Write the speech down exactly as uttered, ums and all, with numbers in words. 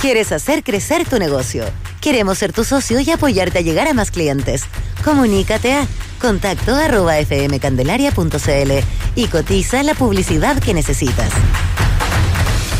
¿Quieres hacer crecer tu negocio? Queremos ser tu socio y apoyarte a llegar a más clientes. Comunícate a contacto arroba fmcandelaria punto cl y cotiza la publicidad que necesitas.